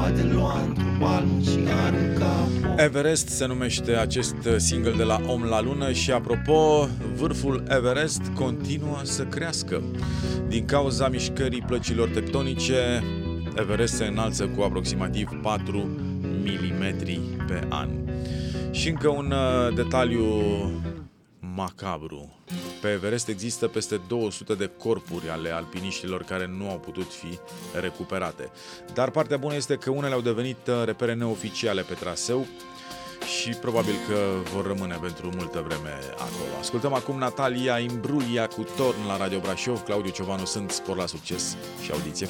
poate lua într-o palmă și arunca. Everest se numește acest single de la Om la Lună și, apropo, vârful Everest continuă să crească. Din cauza mișcării plăcilor tectonice, Everest se înalță cu aproximativ 4 mm pe an. Și încă un detaliu macabru. Pe Everest există peste 200 de corpuri ale alpiniștilor care nu au putut fi recuperate. Dar partea bună este că unele au devenit repere neoficiale pe traseu și probabil că vor rămâne pentru multă vreme acolo. Ascultăm acum Natalia Imbruglia cu Torn la Radio Brașov. Claudiu Ciovanu sunt, spor la succes și audiție